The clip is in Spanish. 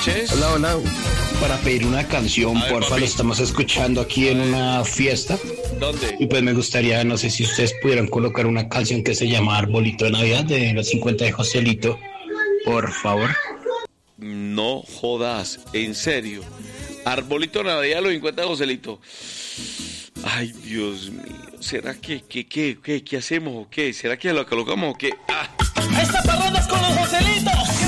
noches. Hola, hola. Para pedir una canción, ver, porfa, papi. lo estamos escuchando aquí en una fiesta. ¿Dónde? Y pues me gustaría, no sé si ustedes pudieran colocar una canción que se llama Arbolito de Navidad de los 50 de Joselito, por favor. No jodas, en serio. Arbolito Navidad, los 50 de Joselito. Ay, Dios mío. ¿Será qué hacemos o qué? ¿Será que lo colocamos o qué? ¡Esta parranda es con los Joselitos!